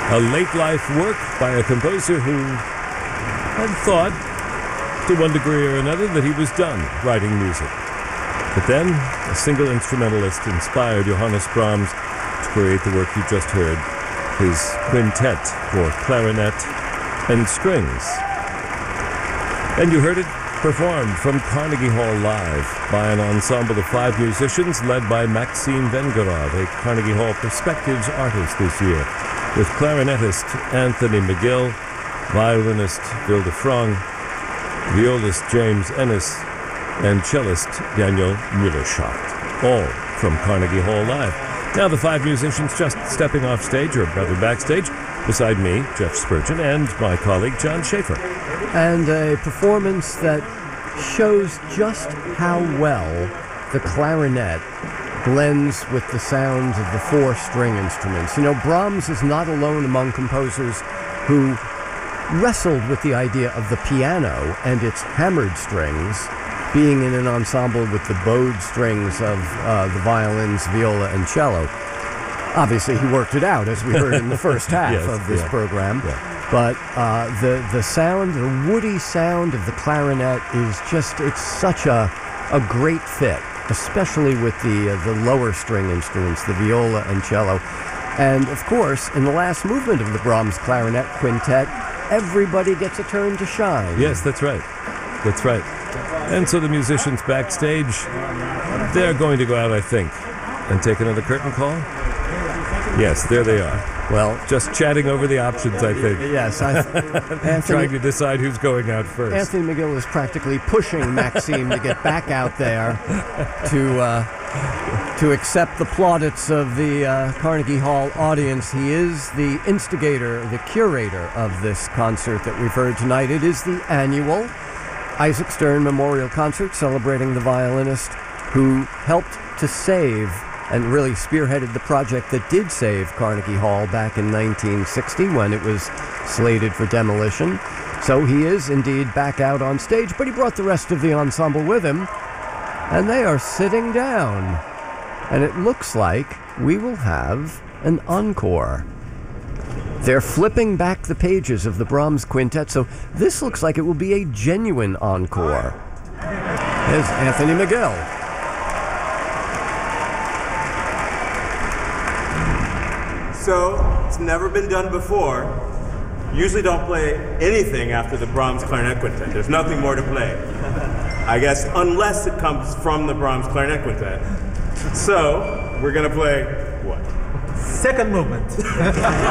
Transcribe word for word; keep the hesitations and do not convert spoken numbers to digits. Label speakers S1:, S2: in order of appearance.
S1: a late-life work by a composer who had thought, to one degree or another, that he was done writing music. But then, a single instrumentalist inspired Johannes Brahms to create the work you just heard, his quintet for clarinet and strings. And you heard it performed from Carnegie Hall Live by an ensemble of five musicians led by Maxim Vengerov, a Carnegie Hall Perspectives artist this year, with clarinetist Anthony McGill, violinist Bill DeFrong, violist James Ennis, and cellist Daniel Müllerschaft, all from Carnegie Hall Live. Now the five musicians just stepping off stage, or rather backstage, beside me, Jeff Spurgeon, and my colleague John Schaefer.
S2: And a performance that shows just how well the clarinet blends with the sounds of the four string instruments. You know, Brahms is not alone among composers who wrestled with the idea of the piano and its hammered strings being in an ensemble with the bowed strings of uh, the violins, viola, and cello. Obviously, he worked it out, as we heard in the first half
S1: yes,
S2: of this
S1: yeah.
S2: program.
S1: Yeah.
S2: But uh, the the sound, the woody sound of the clarinet is just, it's such a, a great fit, especially with the, uh, the lower string instruments, the viola and cello. And, of course, in the last movement of the Brahms Clarinet Quintet, everybody gets a turn to shine.
S1: Yes, that's right. That's right. And so the musicians backstage, they're going to go out, I think, and take another curtain call. Yes, there they are.
S2: Well,
S1: just chatting over the options, I think.
S2: Yes, I Anthony,
S1: trying to decide who's going out first.
S2: Anthony McGill is practically pushing Maxime to get back out there to uh, to accept the plaudits of the uh, Carnegie Hall audience. He is the instigator, the curator of this concert that we've heard tonight. It is the annual Isaac Stern Memorial Concert celebrating the violinist who helped to save and really spearheaded the project that did save Carnegie Hall back in nineteen sixty when it was slated for demolition. So he is indeed back out on stage, but he brought the rest of the ensemble with him, and they are sitting down. And it looks like we will have an encore. They're flipping back the pages of the Brahms Quintet, so this looks like it will be a genuine encore. There's Anthony McGill.
S3: So, it's never been done before. Usually don't play anything after the Brahms Clarinet Quintet. There's nothing more to play. I guess, unless it comes from the Brahms Clarinet Quintet. So, we're gonna play what?
S4: Second movement.